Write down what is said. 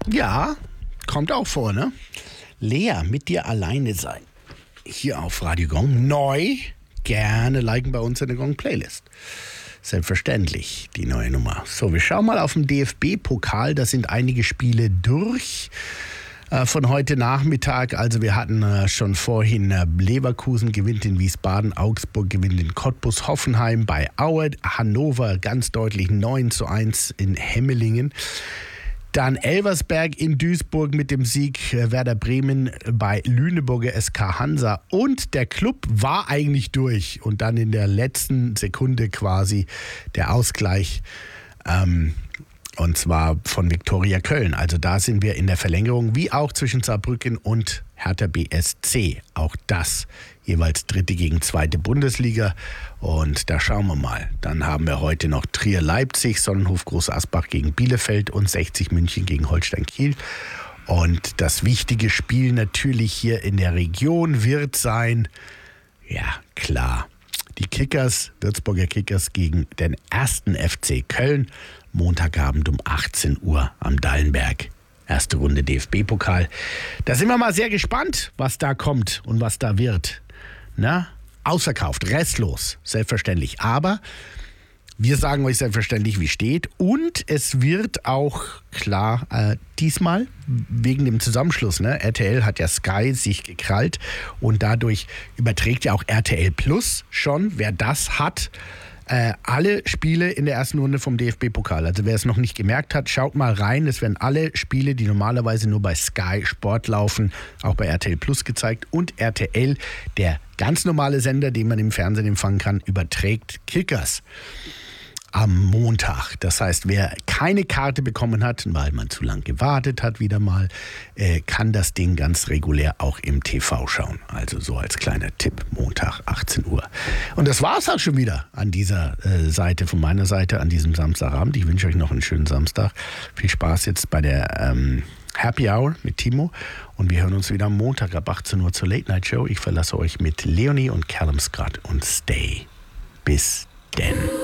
Ja, kommt auch vor, ne? Lea, mit dir alleine sein. Hier auf Radio Gong. Neu. Gerne liken bei uns in der Gong-Playlist. Selbstverständlich, die neue Nummer. So, wir schauen mal auf den DFB-Pokal. Da sind einige Spiele durch von heute Nachmittag. Also wir hatten schon vorhin Leverkusen gewinnt in Wiesbaden, Augsburg gewinnt in Cottbus, Hoffenheim bei Aue, Hannover ganz deutlich 9:1 in Hemmelingen. Dann Elversberg in Duisburg mit dem Sieg, Werder Bremen bei Lüneburger SK Hansa. Und der Club war eigentlich durch. Und dann in der letzten Sekunde quasi der Ausgleich. Und zwar von Viktoria Köln. Also da sind wir in der Verlängerung, wie auch zwischen Saarbrücken und Hertha BSC. Auch das jeweils dritte gegen zweite Bundesliga. Und da schauen wir mal. Dann haben wir heute noch Trier-Leipzig, Sonnenhof Groß Asbach gegen Bielefeld und 60 München gegen Holstein Kiel. Und das wichtige Spiel natürlich hier in der Region wird sein, ja klar, die Kickers, Würzburger Kickers gegen den 1. FC Köln. Montagabend um 18 Uhr am Dallenberg. Erste Runde DFB-Pokal. Da sind wir mal sehr gespannt, was da kommt und was da wird. Na, ausverkauft, restlos, selbstverständlich. Aber wir sagen euch selbstverständlich, wie steht. Und es wird auch klar, diesmal wegen dem Zusammenschluss. Ne? RTL hat ja Sky sich gekrallt und dadurch überträgt ja auch RTL Plus schon, wer das hat, alle Spiele in der ersten Runde vom DFB-Pokal. Also wer es noch nicht gemerkt hat, schaut mal rein. Es werden alle Spiele, die normalerweise nur bei Sky Sport laufen, auch bei RTL Plus gezeigt. Und RTL, der ganz normale Sender, den man im Fernsehen empfangen kann, überträgt Kickers am Montag. Das heißt, wer keine Karte bekommen hat, weil man zu lang gewartet hat wieder mal, kann das Ding ganz regulär auch im TV schauen. Also so als kleiner Tipp, Montag 18 Uhr. Und das war es auch schon wieder an dieser Seite, von meiner Seite, an diesem Samstagabend. Ich wünsche euch noch einen schönen Samstag. Viel Spaß jetzt bei der Happy Hour mit Timo. Und wir hören uns wieder am Montag ab 18 Uhr zur Late Night Show. Ich verlasse euch mit Leonie und Callum Scott und Stay. Bis denn.